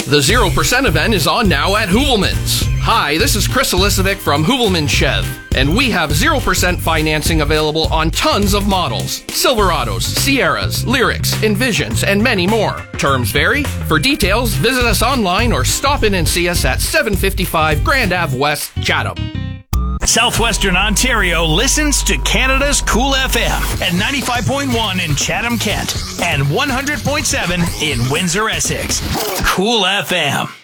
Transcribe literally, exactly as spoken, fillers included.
The zero percent event is on now at Hoovelman's. Hi, this is Chris Elisovic from Hoovelman Chev, and we have zero percent financing available on tons of models. Silverados, Sierras, Lyrics, Envisions, and many more. Terms vary. For details, visit us online or stop in and see us at seven fifty-five Grand Ave West, Chatham. Southwestern Ontario listens to Canada's Cool F M at ninety-five point one in Chatham, Kent, and one hundred point seven in Windsor, Essex. Cool F M.